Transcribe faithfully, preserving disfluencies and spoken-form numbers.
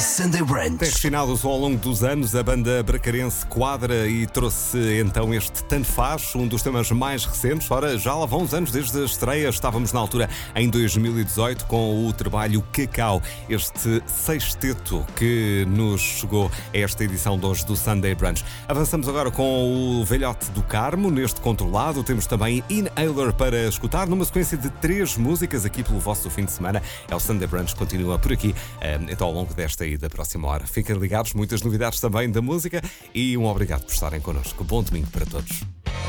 Sunday Brunch. Tem refinado ao longo dos anos, a banda bracarense Quadra e trouxe então este Tanto Faz, um dos temas mais recentes. Ora, já lá vão uns anos desde a estreia, estávamos na altura em dois mil e dezoito com o trabalho Cacau, este sexteto que nos chegou a esta edição de hoje do Sunday Brunch. Avançamos agora com o Velhote do Carmo, neste controlado. Temos também Inhaler para escutar, numa sequência de três músicas aqui pelo vosso fim de semana. É o Sunday Brunch, continua por aqui, então ao longo desta e da próxima hora. Fiquem ligados, muitas novidades também da música e um obrigado por estarem connosco. Bom domingo para todos.